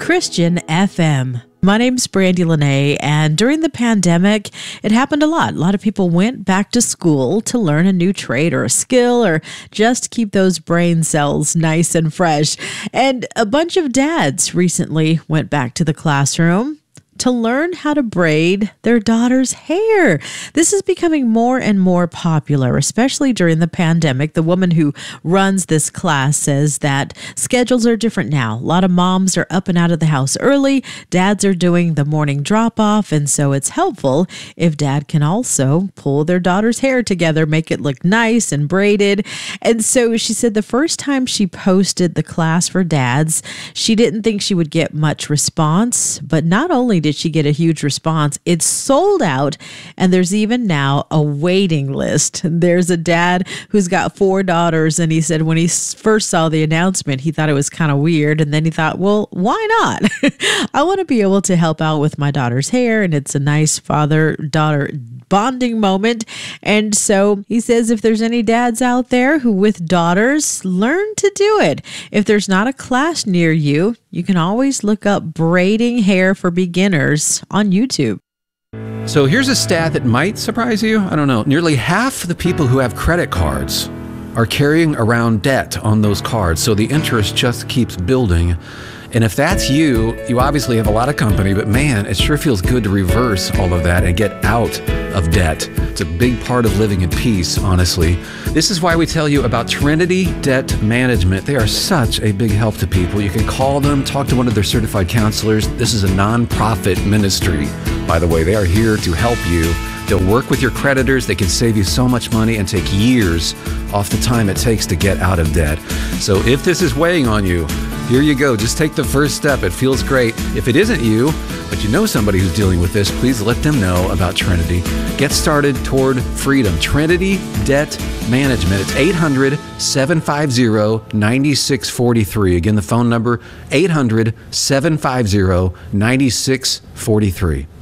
Christian FM. My name's Brandy Lene, and during the pandemic, it happened a lot. A lot of people went back to school to learn a new trade or a skill or just keep those brain cells nice and fresh. And a bunch of dads recently went back to the classroom to learn how to braid their daughter's hair. This is becoming more and more popular, especially during the pandemic. The woman who runs this class says that schedules are different now. A lot of moms are up and out of the house early. Dads are doing the morning drop-off, and so it's helpful if dad can also pull their daughter's hair together, make it look nice and braided. And so she said the first time she posted the class for dads, she didn't think she would get much response, but not only did she get a huge response, it's sold out, and there's even now a waiting list. There's a dad who's got 4 daughters, and he said when he first saw the announcement, he thought it was kind of weird, and then he thought, well, why not? I want to be able to help out with my daughter's hair, and it's a nice father-daughter bonding moment. And so he says if there's any dads out there who with daughters, learn to do it. If there's not a class near you, you can always look up braiding hair for beginners on YouTube. So here's a stat that might surprise you. I don't know. Nearly half the people who have credit cards are carrying around debt on those cards. So the interest just keeps building. And if that's you, you obviously have a lot of company, but man, it sure feels good to reverse all of that and get out of debt. It's a big part of living in peace, honestly. This is why we tell you about Trinity Debt Management. They are such a big help to people. You can call them, talk to one of their certified counselors. This is a nonprofit ministry, by the way. They are here to help you. They'll work with your creditors. They can save you so much money and take years off the time it takes to get out of debt. So if this is weighing on you, here you go. Just take the first step. It feels great. If it isn't you, but you know somebody who's dealing with this, please let them know about Trinity. Get started toward freedom. Trinity Debt Management. It's 800-750-9643. Again, the phone number, 800-750-9643.